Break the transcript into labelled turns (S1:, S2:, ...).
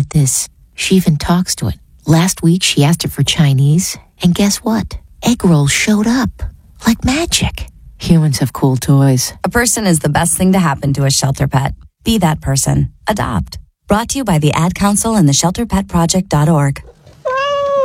S1: get this, she even talks to it. Last week, she asked it for Chinese, and guess what? Egg rolls showed up. Like magic. Humans have cool toys.
S2: A person is the best thing to happen to a shelter pet. Be that person. Adopt. Brought to you by the Ad Council and the ShelterPetProject.org.